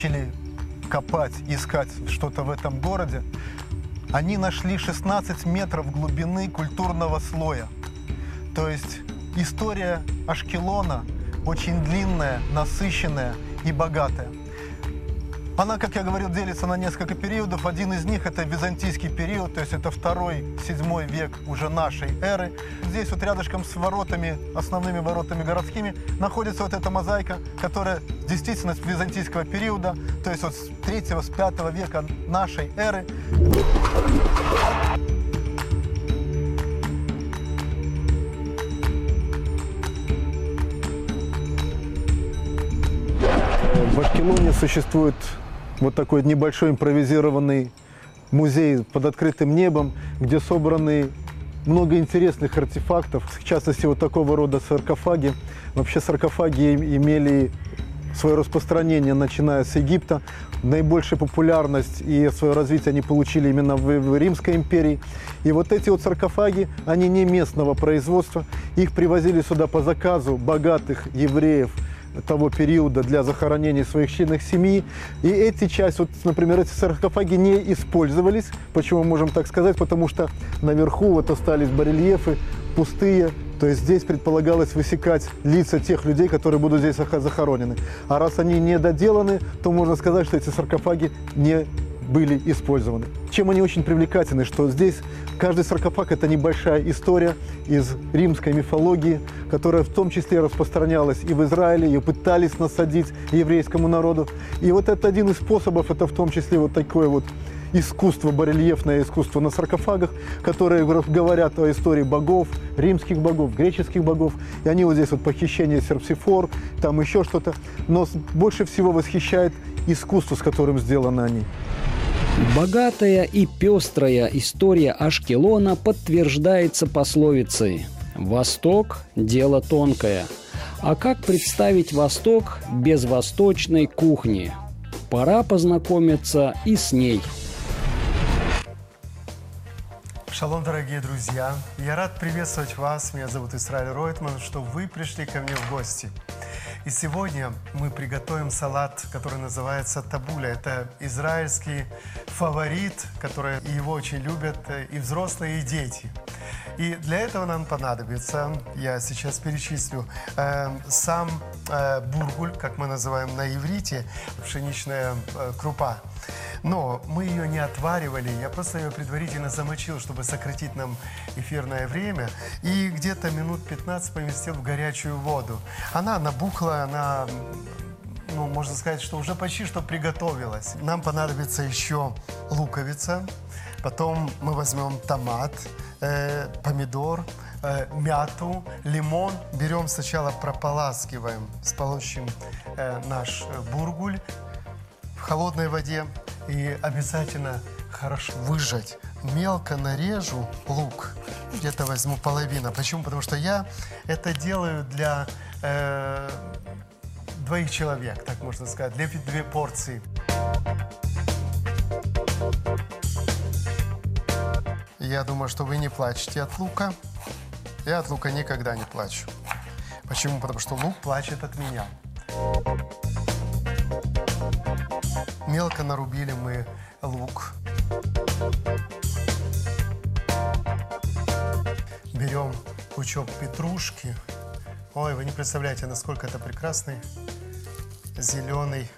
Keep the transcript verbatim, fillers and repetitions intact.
начали копать, искать что-то в этом городе, они нашли шестнадцать метров глубины культурного слоя. То есть история Ашкелона очень длинная, насыщенная и богатая. Она, как я говорил, делится на несколько периодов. Один из них – это византийский период, то есть это второй-седьмой век уже нашей эры. Здесь вот рядышком с воротами, основными воротами городскими, находится вот эта мозаика, которая действительно с византийского периода, то есть вот с третьего, с пятого века нашей эры. В Ашкелоне существует вот такой небольшой импровизированный музей под открытым небом, где собраны много интересных артефактов, в частности, вот такого рода саркофаги. Вообще саркофаги имели свое распространение, начиная с Египта. Наибольшую популярность и свое развитие они получили именно в Римской империи. И вот эти вот саркофаги, они не местного производства. Их привозили сюда по заказу богатых евреев того периода для захоронения своих членов семьи. И эти части, вот, например, эти саркофаги не использовались. Почему можем так сказать? Потому что наверху вот остались барельефы пустые. То есть здесь предполагалось высекать лица тех людей, которые будут здесь захоронены. А раз они не доделаны, то можно сказать, что эти саркофаги не были использованы. Чем они очень привлекательны, что здесь каждый саркофаг – это небольшая история из римской мифологии, которая в том числе распространялась и в Израиле, ее пытались насадить еврейскому народу. И вот это один из способов, это в том числе вот такое вот искусство, барельефное искусство на саркофагах, которые говорят о истории богов, римских богов, греческих богов. И они вот здесь вот похищение Серпсифор, там еще что-то. Но больше всего восхищает искусство, с которым сделаны они. Богатая и пестрая история Ашкелона подтверждается пословицей «Восток – дело тонкое». А как представить Восток без восточной кухни? Пора познакомиться и с ней. Шалом, дорогие друзья! Я рад приветствовать вас. Меня зовут Исраиль Ройтман, что вы пришли ко мне в гости. И сегодня мы приготовим салат, который называется табуля. Это израильский фаворит, который его очень любят и взрослые, и дети. И для этого нам понадобится, я сейчас перечислю, э, сам э, бургуль, как мы называем на иврите, пшеничная э, крупа. Но мы ее не отваривали, я просто ее предварительно замочил, чтобы сократить нам эфирное время. И где-то минут пятнадцать поместил в горячую воду. Она набухла, она, ну, можно сказать, что уже почти что приготовилась. Нам понадобится еще луковица, потом мы возьмем томат, э, помидор, э, мяту, лимон. Берем сначала, прополаскиваем, сполощем э, наш бургуль в холодной воде. И обязательно хорошо выжать. Мелко нарежу лук. Где-то возьму половину. Почему? Потому что я это делаю для э, двоих человек, так можно сказать, для две порции. Я думаю, что вы не плачете от лука. Я от лука никогда не плачу. Почему? Потому что лук плачет от меня. Мелко нарубили мы лук. Берем пучок петрушки. Ой, вы не представляете, насколько это прекрасный зеленый